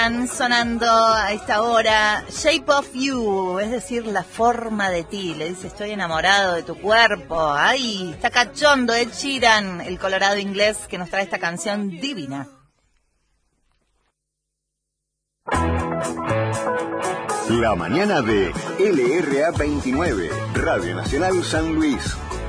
Están sonando a esta hora Shape of You, es decir, la forma de ti. Le dice, estoy enamorado de tu cuerpo. Ay, está cachondo Ed Sheeran, el colorado inglés que nos trae esta canción divina. La mañana de LRA 29, Radio Nacional San Luis.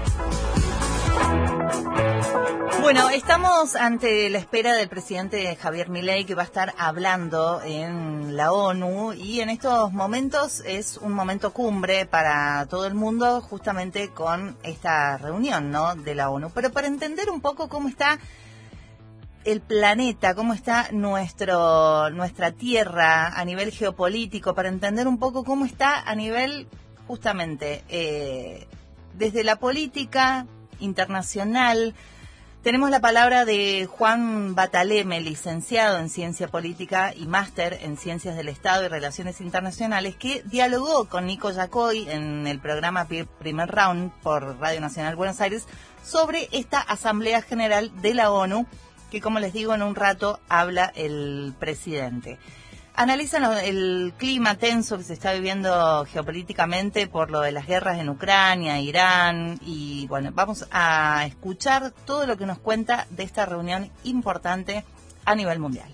Bueno, estamos ante la espera del presidente Javier Milei, que va a estar hablando en la ONU, y en estos momentos es un momento cumbre para todo el mundo, justamente con esta reunión, ¿no?, de la ONU. Pero para entender un poco cómo está el planeta, cómo está nuestra Tierra a nivel geopolítico, para entender un poco cómo está a nivel, justamente, desde la política internacional. Tenemos la palabra de Juan Bataleme, licenciado en Ciencia Política y máster en Ciencias del Estado y Relaciones Internacionales, que dialogó con Nico Yacoy en el programa Primer Round por Radio Nacional Buenos Aires sobre esta Asamblea General de la ONU, que, como les digo, en un rato habla el presidente. Analizan el clima tenso que se está viviendo geopolíticamente por lo de las guerras en Ucrania, Irán, y bueno, vamos a escuchar todo lo que nos cuenta de esta reunión importante a nivel mundial.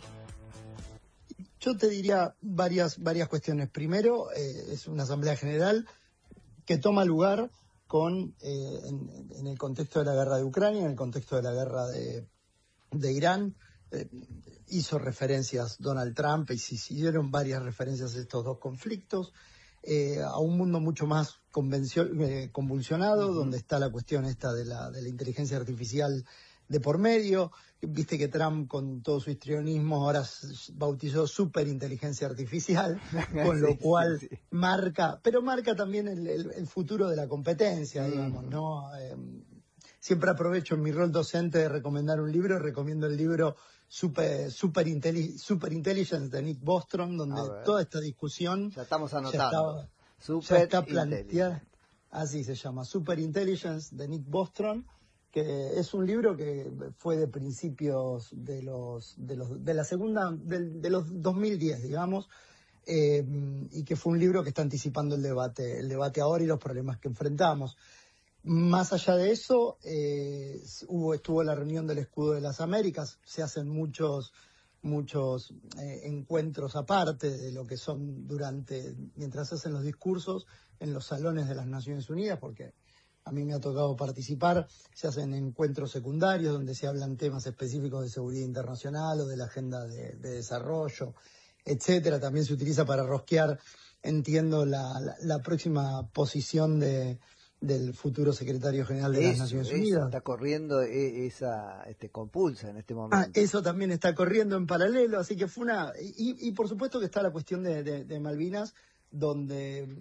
Yo te diría varias cuestiones. Primero, es una asamblea general que toma lugar en el contexto de la guerra de Ucrania, en el contexto de la guerra de Irán. Hizo referencias Donald Trump y se hicieron varias referencias a estos dos conflictos, a un mundo mucho más convulsionado, donde está la cuestión esta de la inteligencia artificial de por medio. Viste que Trump, con todo su histrionismo, ahora bautizó superinteligencia artificial, con lo cual marca también el futuro de la competencia, digamos, ¿no? Siempre aprovecho en mi rol docente de recomendar un libro, recomiendo el libro Super Intelligence de Nick Bostrom, donde toda esta discusión ya estamos anotando. Ya está planteada. Así se llama, Super Intelligence de Nick Bostrom, que es un libro que fue de principios de los 2010, digamos, y que fue un libro que está anticipando el debate ahora y los problemas que enfrentamos. Más allá de eso, estuvo la reunión del Escudo de las Américas. Se hacen muchos encuentros aparte de lo que son mientras se hacen los discursos en los salones de las Naciones Unidas, porque a mí me ha tocado participar. Se hacen encuentros secundarios donde se hablan temas específicos de seguridad internacional o de la agenda de desarrollo, etcétera. También se utiliza para rosquear, entiendo, la próxima posición del futuro secretario general de las Naciones Unidas. Está corriendo esa compulsa en este momento. Eso también está corriendo en paralelo, así que fue y por supuesto que está la cuestión de Malvinas, donde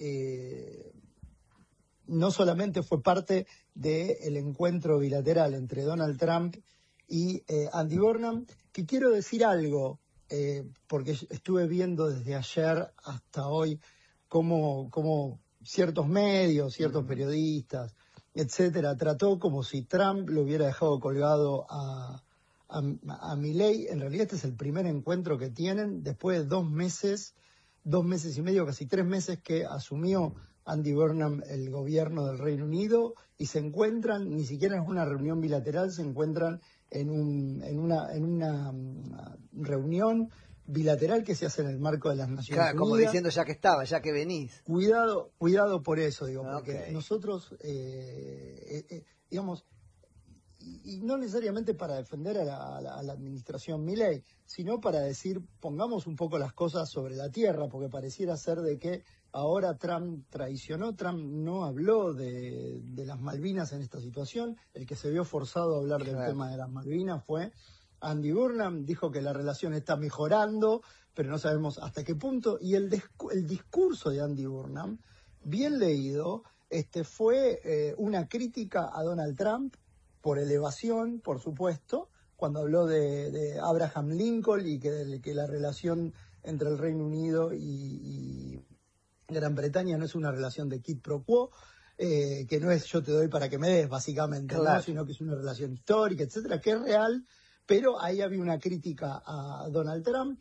no solamente fue parte del encuentro bilateral entre Donald Trump y Andy Burnham, que quiero decir algo, porque estuve viendo desde ayer hasta hoy cómo ciertos medios, ciertos periodistas, etcétera, trató como si Trump lo hubiera dejado colgado a Milei. En realidad este es el primer encuentro que tienen después de 2 meses y medio, casi 3 meses que asumió Andy Burnham el gobierno del Reino Unido, y se encuentran, ni siquiera en una reunión bilateral, se encuentran en una reunión bilateral que se hace en el marco de las Naciones Unidas. Como diciendo, ya que venís. Cuidado por eso, digo, porque nosotros, digamos, y no necesariamente para defender a la administración Milei, sino para decir, pongamos un poco las cosas sobre la tierra, porque pareciera ser de que ahora Trump traicionó. Trump no habló de las Malvinas en esta situación. El que se vio forzado a hablar del tema de las Malvinas fue Andy Burnham. Dijo que la relación está mejorando, pero no sabemos hasta qué punto. Y el discurso de Andy Burnham, bien leído, fue una crítica a Donald Trump por elevación, por supuesto, cuando habló de Abraham Lincoln y que la relación entre el Reino Unido y Gran Bretaña no es una relación de quid pro quo, que no es yo te doy para que me des, básicamente, ¿no? Sino que es una relación histórica, etcétera, que es real, pero ahí había una crítica a Donald Trump.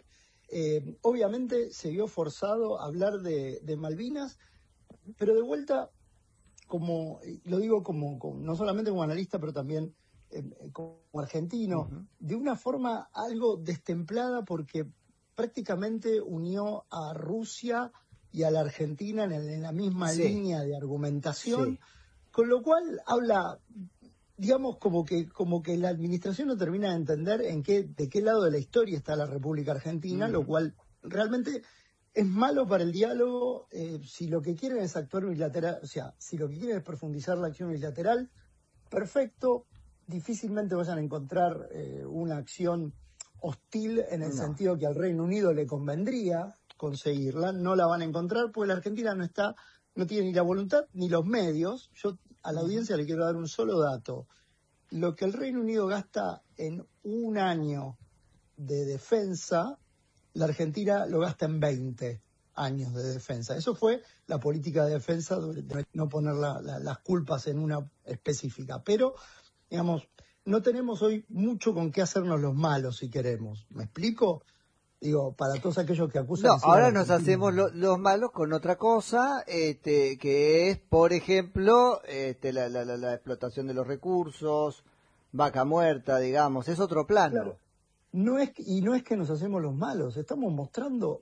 Obviamente se vio forzado a hablar de Malvinas, pero de vuelta, como lo digo no solamente como analista, pero también como argentino, de una forma algo destemplada, porque prácticamente unió a Rusia y a la Argentina en la misma línea de argumentación, con lo cual habla, digamos, como que la administración no termina de entender de qué lado de la historia está la República Argentina, lo cual realmente es malo para el diálogo. Si lo que quieren es actuar unilateral, o sea, si lo que quieren es profundizar la acción unilateral, perfecto, difícilmente vayan a encontrar una acción hostil en el sentido que al Reino Unido le convendría conseguirla. No la van a encontrar porque la Argentina no tiene ni la voluntad ni los medios. Yo a la audiencia le quiero dar un solo dato. Lo que el Reino Unido gasta en un año de defensa, la Argentina lo gasta en 20 años de defensa. Eso fue la política de defensa, de no poner las culpas en una específica. Pero, digamos, no tenemos hoy mucho con qué hacernos los malos, si queremos. ¿Me explico? Digo, para todos aquellos que acusan... No, ahora nos hacemos los malos con otra cosa, que es, por ejemplo, la explotación de los recursos, vaca muerta, digamos, es otro plano. Claro. No es que nos hacemos los malos, estamos mostrando